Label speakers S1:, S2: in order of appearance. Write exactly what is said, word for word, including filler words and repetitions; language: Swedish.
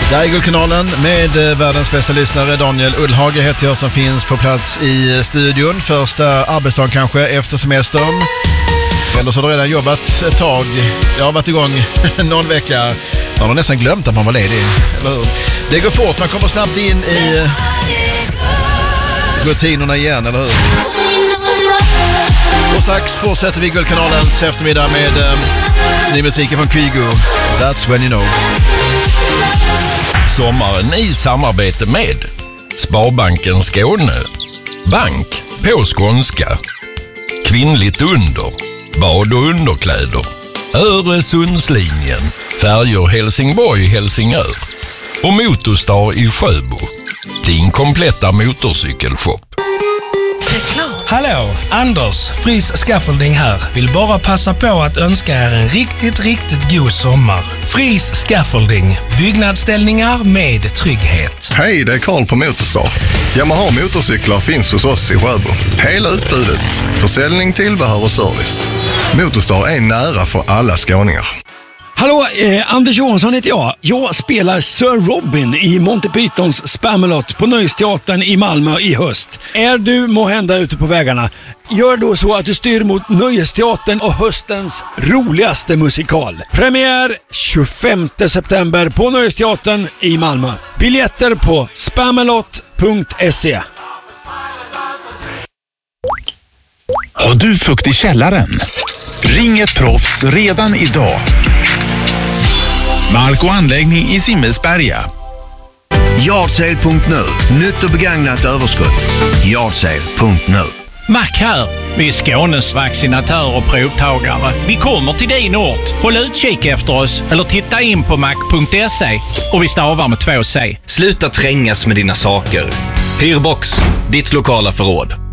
S1: Där är Guldkanalen med världens bästa lyssnare. Daniel Ullhage heter jag som finns på plats i studion. Första arbetsdagen kanske efter semestern. Eller så har du redan jobbat ett tag. Jag har varit igång någon vecka. Man har nästan glömt att man var ledig. Eller hur? Det går fort, man kommer snabbt in i rutinerna igen, eller hur? Och strax fortsätter vi Guldkanalens eftermiddag med um, ny musiken från Kygo. That's when you know.
S2: Sommaren i samarbete med Sparbanken Skåne. Bank på skånska. Kvinnligt under. Bad- och underkläder. Öresundslinjen. Färjor Helsingborg-Helsingör. Och Motorstar i Sjöbo. Din kompletta motorcykelshop.
S3: Hallå, Anders, Fris Scaffolding här. Vill bara passa på att önska er en riktigt, riktigt god sommar. Fris Scaffolding, byggnadsställningar med trygghet.
S4: Hej, det är Karl på Motorstar. Yamaha motorcyklar finns hos oss i Sjöbo. Hela utbudet, försäljning, tillbehör och service. Motorstar är nära för alla skåningar.
S5: Hallå, eh, Anders Johansson heter jag. Jag spelar Sir Robin i Monty Pythons Spamalot på Nöjesteatern i Malmö i höst. Är du måhända ute på vägarna? Gör då så att du styr mot Nöjesteatern och höstens roligaste musikal. Premiär tjugofemte september på Nöjesteatern i Malmö. Biljetter på spamalot punkt se.
S6: Har du fukt i källaren? Ring ett proffs redan idag. Mark och anläggning i Simmelsberga.
S7: Yardsale punkt nu. Nytt och begagnat överskott. Yardsale punkt nu.
S8: Mac här. Vi är Skånes vaccinatör och provtagare. Vi kommer till din ort. Håll utkik efter oss eller titta in på mac punkt se. Och vi stavar med två C.
S9: Sluta trängas med dina saker. Hyrbox, ditt lokala förråd.